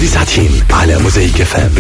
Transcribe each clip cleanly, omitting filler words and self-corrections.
هذه ساعتين على موزايك FM.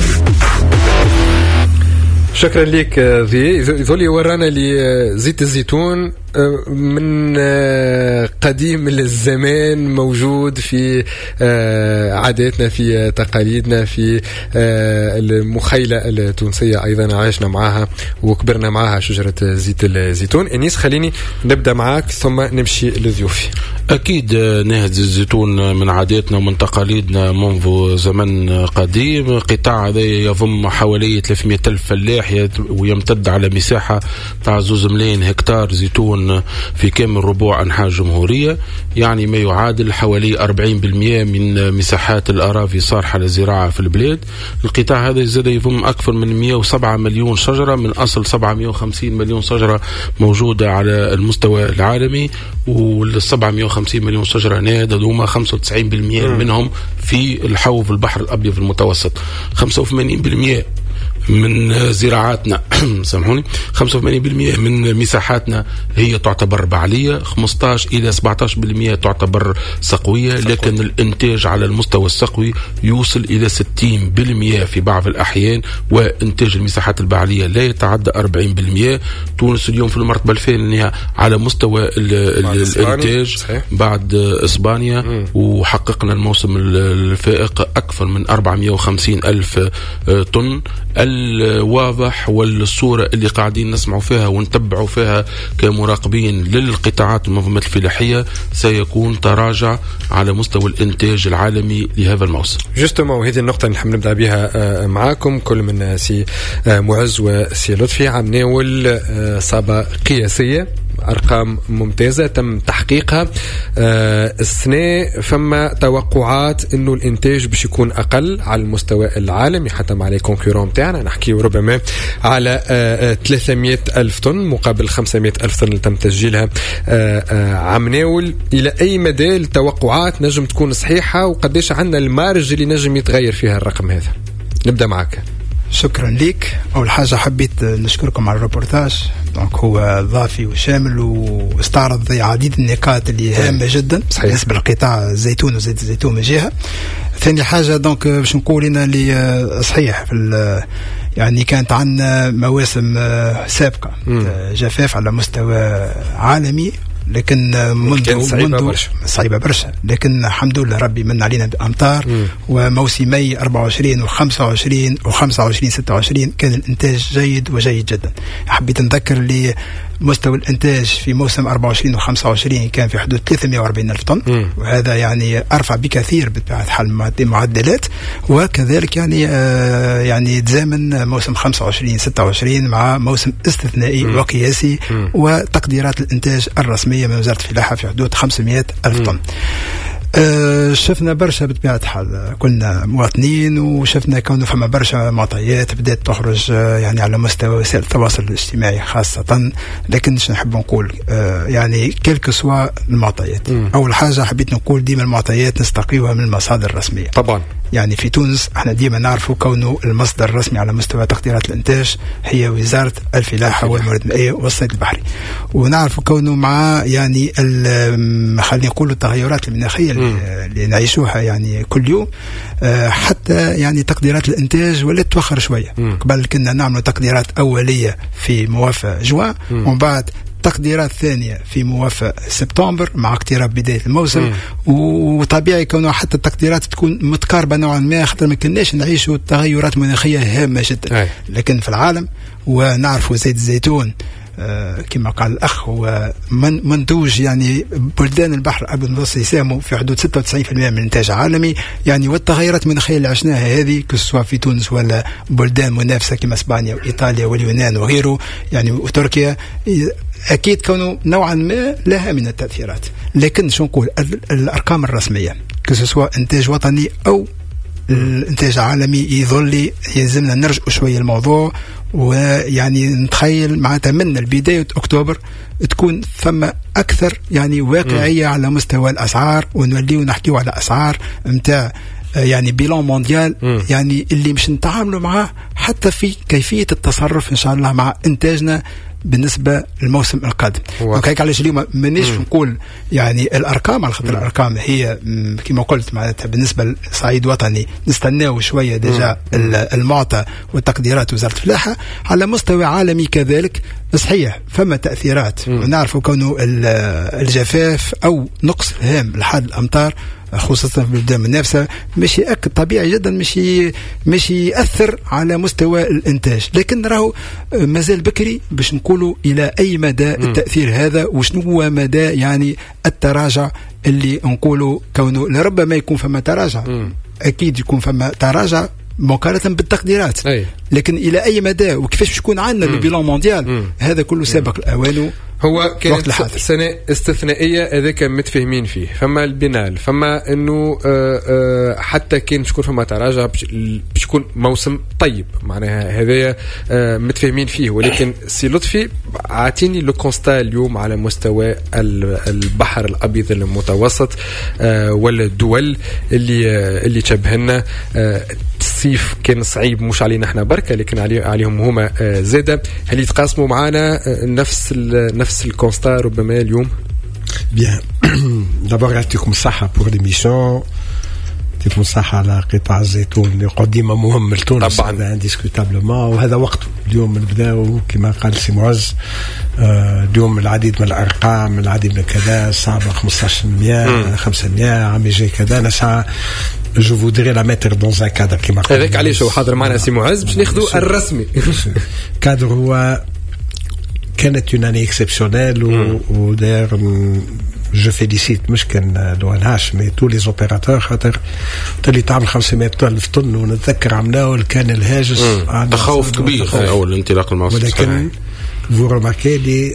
شكرا لك ذولي. ورانا لي زيت الزيتون من قديم الزمان، موجود في عاداتنا، في تقاليدنا، في المخيلة التونسية أيضا عايشنا معها وكبرنا معها شجرة زيت الزيتون. أنيس خليني نبدأ معك ثم نمشي لضيوفي. أكيد نهج الزيتون من عاداتنا ومن تقاليدنا منذ زمن قديم. قطاع هذا يضم حوالي 300,000 فلاح ويمتد على مساحة تاع 2 ملايين هكتار زيتون في كامل ربوع أنحاء الجمهورية، يعني ما يعادل حوالي 40% من مساحات الأراضي صالحة للزراعة في البلاد. القطاع هذا زاد يضم أكثر من 107 مليون شجرة من أصل 750 مليون شجرة موجودة على المستوى العالمي، وال 750 مليون شجرة هنا هما 95% منهم في الحوض البحر الأبيض المتوسط. 85% من زراعاتنا سامحوني 85% من مساحاتنا هي تعتبر بعلية، 15 إلى 17% تعتبر سقوية، لكن الانتاج على المستوى السقوي يوصل إلى 60% في بعض الأحيان، وانتاج المساحات البعلية لا يتعدى 40%. تونس اليوم في المرتبة الثانية على مستوى الانتاج بعد إسبانيا، وحققنا الموسم الفائق أكثر من 450,000 طن. الواضح والصورة اللي قاعدين نسمعوا فيها ونتبعوا فيها كمراقبين للقطاعات المنظمات الفلاحية سيكون تراجع على مستوى الإنتاج العالمي لهذا الموسم. جستما، وهذه النقطة اللي نحب نبدأ بها معاكم كل من سي معز وسي لطفي. عم ناول صابة قياسية، أرقام ممتازة تم تحقيقها السنة. فما توقعات إنه الإنتاج باش يكون أقل على المستوى العالمي حتى مع الكونكورون بتاعنا، نحكي ربما على 300,000 طن مقابل 500,000 طن اللي تم تسجيلها عم ناول. إلى أي مدى التوقعات نجم تكون صحيحة، وقديش عندنا المارج اللي نجم يتغير فيها الرقم هذا؟ نبدأ معك. شكرا لك. أول حاجة حبيت نشكركم على الريبورتاج، هو ضافي وشامل واستعرض عديد النقاط اللي هامة جدا بالنسبة للقطاع الزيتون وزيت الزيتون من جهة. ثاني حاجة باش نقول لنا اللي صحيح في يعني كانت عندنا مواسم سابقة جفاف على مستوى عالمي، لكن منذ صعيبة برشا، لكن الحمد لله ربي من علينا بأمطار. وموسمي 24 و25 و25-26 كان الإنتاج جيد وجيد جدا. حبيت نذكر لي مستوى الإنتاج في موسم 24 و25 كان في حدود 340,000 طن، وهذا يعني أرفع بكثير بطبيعة الحال المعدلات. وكذلك يعني تزامن موسم 25-26 مع موسم استثنائي وقياسي، وتقديرات الإنتاج الرسمية من وزارة الفلاحة في حدود 500,000 طن. شفنا برشا بطبيعة الحال، كنا مواطنين وشفنا كونه فما برشا معطيات بدأت تخرج يعني على مستوى وسائل التواصل الاجتماعي خاصة. لكن شو نحب نقول يعني كلك سوا المعطيات. أول حاجة حبيت نقول ديما المعطيات نستقيوها من المصادر الرسمية. طبعا يعني في تونس احنا ديما نعرفوا كونه المصدر الرسمي على مستوى تقديرات الانتاج هي وزارة الفلاحة والموارد المائية والصيد البحري، ونعرفوا كونه مع يعني خلينا نقول التغيرات المناخية اللي نعيشوها يعني كل يوم، حتى يعني تقديرات الانتاج ولات توخر شوية. قبل كنا نعمل تقديرات أولية في موافق جوان، ومن بعد تقديرات ثانية في موافق سبتمبر مع اقتراب بداية الموسم. وطبيعي كونه حتى التقديرات تكون متقاربة نوعا ما، خاطر ما كناش نعيشوا تغيرات مناخية هامة جدا. لكن في العالم ونعرفوا زيت الزيتون كما قال الأخ هو منتوج يعني بلدان البحر الأبيض المتوسط يساهموا في حدود 96% من الإنتاج العالمي. يعني والتغيرات المناخية اللي عشناها هذه كسوا في تونس ولا بلدان منافسة كما إسبانيا وإيطاليا واليونان وغيره يعني وتركيا، أكيد كانوا نوعا ما لها من التأثيرات. لكن شو نقول الأرقام الرسمية كسوا إنتاج وطني أو الانتاج عالمي يظل يلزمنا نرجع شوية الموضوع، ويعني نتخيل معناتها من البداية أكتوبر تكون ثم أكثر يعني واقعية على مستوى الأسعار، ونوليو نحكيو على أسعار متاع يعني بيلون مونديال يعني اللي مش نتعاملوا معاه حتى في كيفية التصرف إن شاء الله مع إنتاجنا بالنسبه للموسم القادم. وكيك علاش اليوم مانيش نقول يعني الارقام، على خاطر الارقام هي كما قلت معناتها بالنسبه للصعيد الوطني نستناو شويه ديجا المعطى والتقديرات وزاره الفلاحه. على مستوى عالمي كذلك صحيح فما تاثيرات، ونعرفوا كونه الجفاف او نقص هام لحد الامطار خصوصا في البلدان المنافسه مش طبيعي جدا مش ياثر على مستوى الانتاج، لكن راهو مازال بكري باش نقولوا الى اي مدى التاثير هذا، وشنو هو مدى يعني التراجع اللي نقولوا كونه لربما يكون فما تراجع. اكيد يكون فما تراجع مقارنة بالتقديرات، لكن إلى أي مدى وكيفاش باش يكون عندنا البيلان مونديال هذا كله سابق الأوان. هو كانت سنة استثنائية هذاك متفاهمين فيه، فما البنال فما انه حتى كان شكون فما تراجع باش يكون موسم طيب معناها هذايا متفاهمين فيه. ولكن سي لطفي عاتيني لو كونستا اليوم على مستوى البحر الابيض المتوسط ولا الدول اللي تشبهنا. الصيف كان صعيب مش علينا احنا بركه لكن عليهم هما زاده. هل يتقاسموا معنا نفس الكونستا ربما اليوم؟ بيان دابور يعطيكم الصحه بور ليميسيون، يعطيكم الصحه على قطاع الزيتون اللي قديمه مهم لتونس طبعا انديسكوتابلومون، وهذا وقته اليوم نبداو كما قال سي معز. اليوم العديد من الارقام، العديد من كذا صعبه 15% 500 عام جاي كذا نسعى. Je voudrais la mettre dans un cadre qui m'a. هذاك علاش هو حاضر معنا سي معز باش ناخذوا الرسمي. كادر هو كانت une année exceptionnelle و d'ailleurs je félicite مش كان l'ONH mais tous les opérateurs خاطر اللي تعمل 500,000 طن. ونتذكر عملناه كان الهاجس تخوف كبير أول انطلاق الموسم، ولكن vous remarquez لي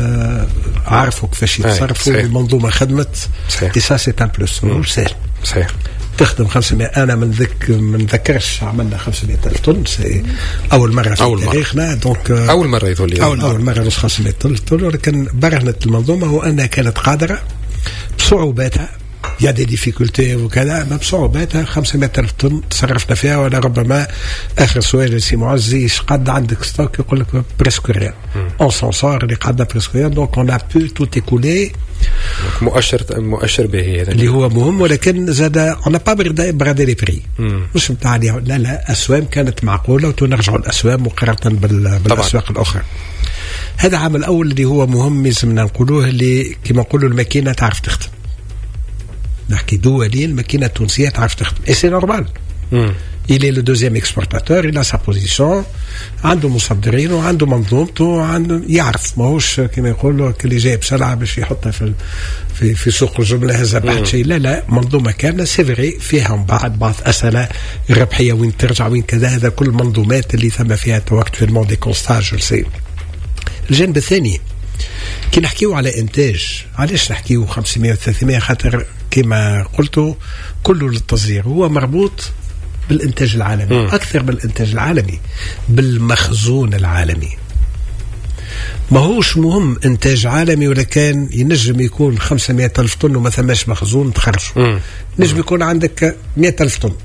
عارفوا كيفاش يتصرفوا المنظومة خدمت. et ça c'est un plus مش سهل. صحيح تخدم 500. أنا من نذكرش عملنا 500,000 طن أول مرة في تاريخنا. دونك أول مرة يظل أول مرة نص 500,000 طن. ولكن برهنت المنظومة وأنها كانت قادرة بصعوباتها يا دي ديفيكولتي وكذا، ما بصعوباتها 500,000 طن تصرفنا فيها. ولا ربما آخر سؤال سي معزي قد عندك ستوك يقول لك بريسكو ريان اون سونسور اللي قعدنا بريسكو ريان. دونك اون ا بو توت ايكولي. مؤشر به هذا اللي هو مهم. ولكن زاد اون با برادي لي بري مش نتاع لا الاسوام كانت معقوله وتنرجعوا الاسوام مقارنه بالاسواق الاخرى. هذا عامل اول اللي هو مهم لازمنا نقولوه، اللي كما نقولوا الماكينه تعرف تخدم. نحكي دوليا الماكينه التونسيه تعرف تخدم اي سي نورمال. Il est le deuxième exportateur, il a sa position, عنده مصدرين وعنده منظومته وعنده يعرف ماهوش كما يقولوا اللي جايب سلعه باش يحطها في سوق الجمله هذا بعد شيء. لا منظومه كامله سيفري فيها بعض اسئله الربحيه وين ترجع وين كذا. هذا كل المنظومات اللي ثم فيها تو اكتويلمون دي كونستاج. الجانب الثاني كي نحكيو على انتاج، علاش نحكيو 500 و300؟ خاطر كما قلتوا كله للتصدير، هو مربوط بالإنتاج العالمي أكثر بالإنتاج العالمي، بالمخزون العالمي. ما هوش مهم إنتاج عالمي ولا كان ينجم يكون 500,000 طن وما ثماش مخزون تخرجوا. نجم يكون عندك 100,000 طن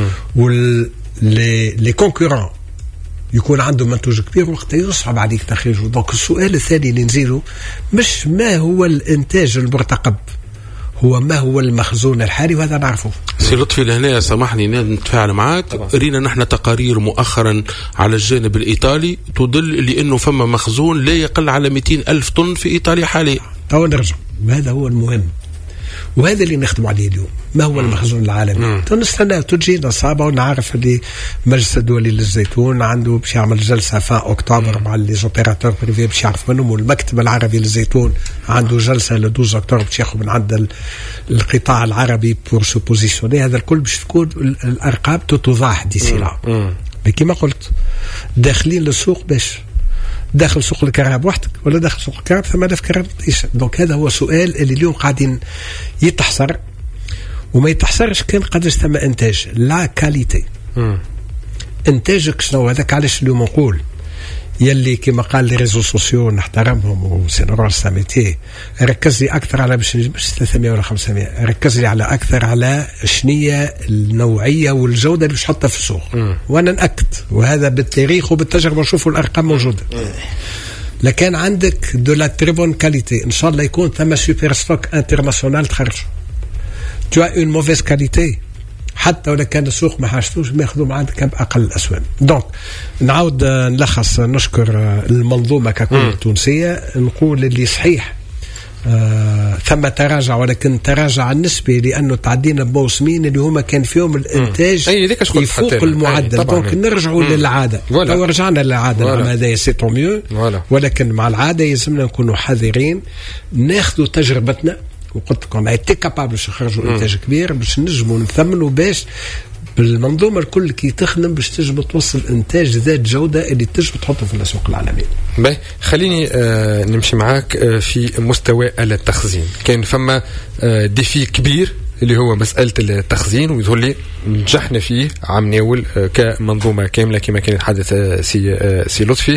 واللي كونكورون يكون عنده منتوج كبير وقت يصعب عليك تخريجه. دونك السؤال الثاني اللي نزيله مش ما هو الإنتاج المرتقب، هو ما هو المخزون الحالي، وهذا نعرفه. سي لطفي لهنا سامحني نتفاعل معاك. رينا نحن تقارير مؤخرا على الجانب الإيطالي تدل لأنه فما مخزون لا يقل على 200,000 طن في إيطاليا حاليا. تو نرجع، وهذا هو المهم وهذا اللي نخدم عليه اليوم. ما هو المخزون العالمي؟ نستنى تجينا صعبة. ونعرف اللي المجلس الدولي للزيتون عنده باش يعمل جلسة في أكتوبر مع لي زوبيراتور بريفي باش يعرف منهم، والمكتب العربي للزيتون عنده جلسة ل 12 أكتوبر باش ياخذ من عند القطاع العربي بور سو بوزيسيوني. هذا الكل باش تكون الأرقام تتوضح ديسي لا. كما قلت داخلين للسوق باش داخل سوق الكراب وحدك ولا داخل سوق الكراب 8,000 كراب. دونك هذا هو سؤال اللي اليوم قاعدين يتحصر وما يتحصرش كان قداش ثم انتاج لا كاليتي. انتاجك شنو هذاك؟ علاش اليوم نقول يلي كما قال لي ريزو سوسيو نحترمهم وسينرال ساميتي ركز لي اكثر على مش 300 ولا 500، ركز لي على اكثر على شنية النوعيه والجوده اللي باش نحطها في السوق. وانا ناكد وهذا بالتاريخ وبالتجربه نشوفوا الارقام موجوده. لكن عندك دو لا تري بون كاليتي ان شاء الله يكون ثم سوبر ستوك انترناسيونال تخرج تو اون موفيز كاليتي حتى ولا كان السوق ما حاجتوش بياخذوا معاه بأقل الأسواق. دونك نعاود نلخص نشكر المنظومة ككل التونسية. نقول اللي صحيح ثم تراجع ولكن تراجع النسبي لأنه تعدينا بموسمين اللي هما كان فيهم الإنتاج يفوق المعدل. دونك نرجعوا للعادة لو رجعنا للعادة مع هذا سيتو ميو ولكن مع العادة يلزمنا نكونوا حذرين ناخذوا تجربتنا وقلت لكم ايتي كابابل باش نخرجوا انتاج كبير باش نجموا نثمنوا باش بالمنظومه الكل كي تخدم باش تجم توصل انتاج ذات جوده اللي تجم تحطه في الاسواق العالميه. باهي خليني نمشي معاك في مستوى التخزين. كان فما ديفي كبير اللي هو مسألة التخزين ويظهر لي نجحنا فيه عام ناول كمنظومة كاملة كما كان يتحدث سي لطفي.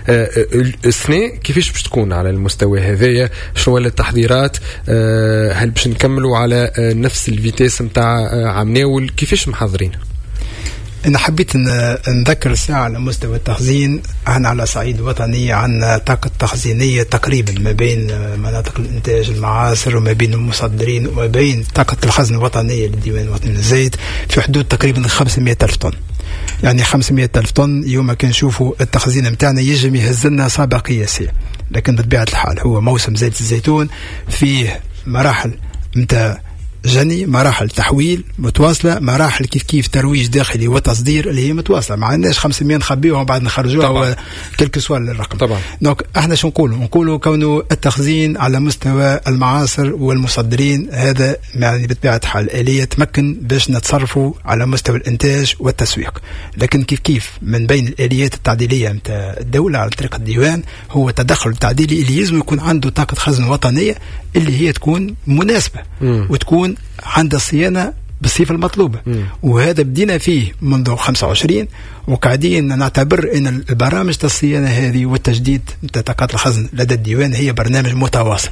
السنة كيفاش باش تكون على المستوى هذايا؟ شنو التحضيرات؟ هل باش نكملوا على نفس الفيتاس متاع عام ناول؟ كيفاش محضرين؟ أنا حبيت نذكر الساعة على مستوى التخزين. احنا على صعيد وطني عندنا طاقة تخزينية تقريبا ما بين مناطق الإنتاج المعاصر وما بين المصدرين وما بين طاقة الخزن الوطنية للديوان الوطني للزيت في حدود تقريبا 500,000 طن. يعني 500,000 طن يوم كان نشوفوا التخزين متاعنا يجم يهزلنا صعبة قياسية. لكن بطبيعة الحال هو موسم زيت الزيتون فيه مراحل متاع جني، مراحل تحويل متواصلة، مراحل كيف ترويج داخلي وتصدير اللي هي متواصلة. ما عندناش 500 نخبيوها وبعد نخرجوها كلك سؤال الرقم. طبعا. دونك احنا شو نقولوا كونه التخزين على مستوى المعاصر والمصدرين هذا يعني بطبيعة الحال آلية تمكن باش نتصرفوا على مستوى الإنتاج والتسويق. لكن كيف من بين الآليات التعديلية متاع الدولة على طريق الديوان هو التدخل التعديلي اللي يلزم يكون عنده طاقة خزن وطنية اللي هي تكون مناسبة وتكون عندها صيانة بالصفة المطلوبة. وهذا بدينا فيه منذ 25 وقاعدين نعتبر ان البرامج الصيانة هذه والتجديد نتاع طاقات الخزن لدى الديوان هي برنامج متواصل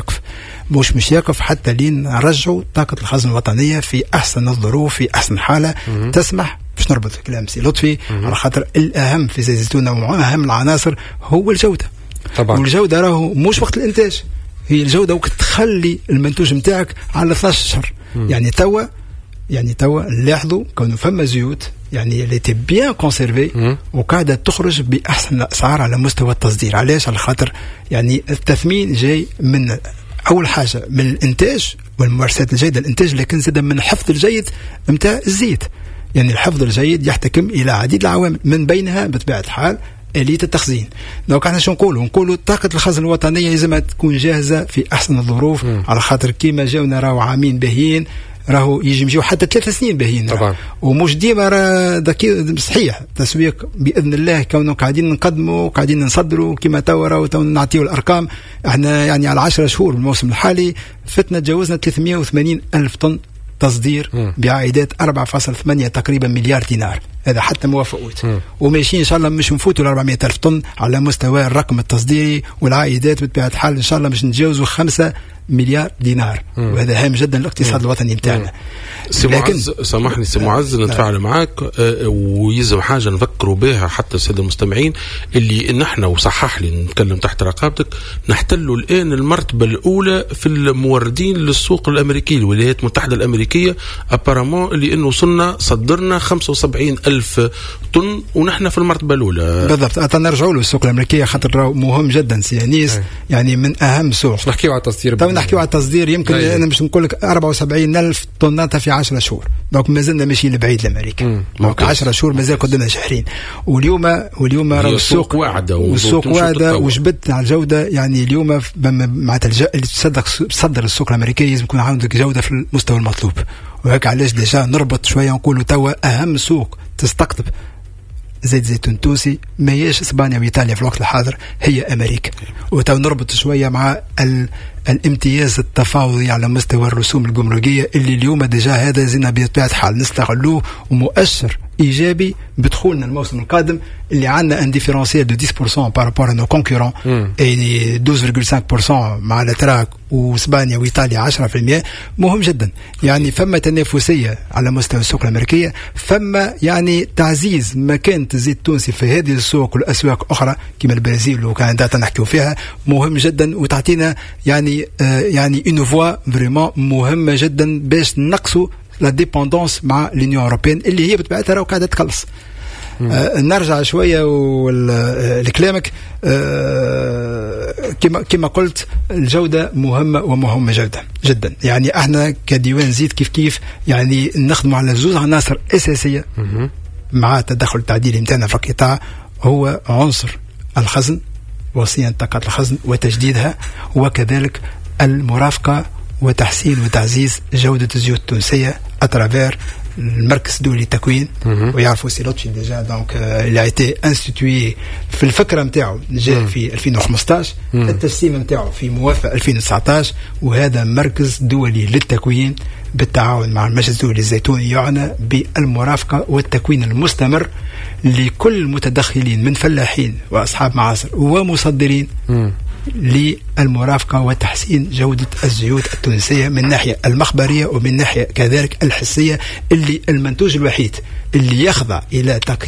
مش يقف حتى لين نرجعوا طاقة الخزن الوطنية في احسن الظروف في احسن حالة تسمح. باش نربط كلام سي لطفي على خاطر الاهم في زيت الزيتون واهم العناصر هو الجودة. طبعا. والجودة راهو مش وقت الانتاج، هي الجودة وقت تخلي المنتوج متاعك على 12 شهر. يعني توا نلاحظوا كونه فما زيوت يعني اللي تي بيان كونسيرفي وقاعدة تخرج بأحسن الأسعار على مستوى التصدير. علاش؟ على خاطر يعني التثمين جاي من أول حاجة من الإنتاج والممارسات الجيدة الإنتاج، لكن زاد من الحفظ الجيد متاع الزيت. يعني الحفظ الجيد يحتكم إلى عديد العوامل من بينها بطبيعة الحال آلية التخزين. دونك احنا شو نقولوا طاقة الخزن الوطنية لازم تكون جاهزة في أحسن الظروف على خاطر كيما جاونا راهو عامين باهيين راهو يجيو حتى 3 سنين باهيين طبعا. ومش ديما صحيح تسويق بإذن الله كونه قاعدين نقدموا قاعدين نصدروا كيما تو نعطيوا الأرقام. احنا يعني على 10 شهور الموسم الحالي فتنا تجاوزنا 380,000 طن تصدير بعائدات 4.8 تقريبا مليار دينار. هذا حتى موافقوت وماشيين ان شاء الله مش نفوتوا ل 400,000 طن على مستوى الرقم التصديري والعائدات بطبيعة الحال ان شاء الله مش نتجاوزوا 5 مليار دينار. وهذا هام جدا الاقتصاد الوطني بتاعنا. لكن سامحني سي معز نتفاعل معاك ويلزم حاجه نفكروا بها حتى الساده المستمعين اللي نحن وصحح لي نتكلم تحت رقابتك نحتلوا الان المرتبه الاولى في الموردين للسوق الامريكي الولايات المتحده الامريكيه ابارامون اللي انه وصلنا صدرنا 75,000 طن ونحن في المرتبه الاولى بالضبط. نرجعوا له السوق الامريكيه خاطر مهم جدا سيانيس يعني من اهم سوق. نحكيوا على التصدير نحكيوا على التصدير يمكن انا مش نقول لك 74,000 طن في 10 شهور. دونك مازلنا ماشيين لبعيد لامريكا. دونك 10 شهور مازال قدامنا شهرين. واليوم راهو السوق واعده وجبت على الجوده. يعني اليوم مع اللي تصدر السوق الامريكي لازم يكون عندك جوده في المستوى المطلوب. وهيك علاش ديجا نربط شويه نقولوا توا اهم سوق تستقطب زيت زيتون تونسي ما هيش اسبانيا وايطاليا في الوقت الحاضر هي امريكا. وتو نربط شويه مع الامتياز التفاوضي على مستوى الرسوم الجمركيه اللي اليوم ديجا هذا زينا بطبيعه الحال نستغلوه ومؤشر ايجابي بدخولنا الموسم القادم اللي عندنا ان ديفيرونسيال دو 10% بارابور انو كونكورون اي 12.5% مع الاتراك واسبانيا وايطاليا 10%. مهم جدا يعني فما تنافسيه على مستوى السوق الامريكيه، فما يعني تعزيز مكانه الزيت التونسي في هذه السوق والاسواق اخرى كما البرازيل وكندا نحكيو فيها مهم جدا، وتعطينا يعني اون فوا فريمون مهمه جدا باش نقصوا لا ديبوندونس مع لونيون اوروبيين اللي هي بطبيعتها راهو قاعده تقلص. نرجع شويه لكلامك. كما قلت الجوده مهمه ومهمه جدا. يعني احنا كديوان زيت كيف يعني نخدموا على زوج عناصر اساسيه مع التدخل التعديلي نتاعنا في القطاع، هو عنصر الخزن وصيانه طاقات الخزن وتجديدها، وكذلك المرافقه وتحسين وتعزيز جودة الزيوت التونسية اترافير المركز الدولي للتكوين. ويعرفوا سي لطفي ديجا دونك اللي ايتي انستيتوي في الفكرة نتاعو جاء في 2015 التجسيم نتاعو في موافق 2019، وهذا مركز دولي للتكوين بالتعاون مع المجلس الدولي الزيتوني يعنى بالمرافقة والتكوين المستمر لكل المتدخلين من فلاحين وأصحاب معاصر ومصدرين للمرافقة وتحسين جودة الزيوت التونسية من ناحية المخبرية ومن ناحية كذلك الحسية، اللي المنتوج الوحيد اللي يخضع إلى تقييم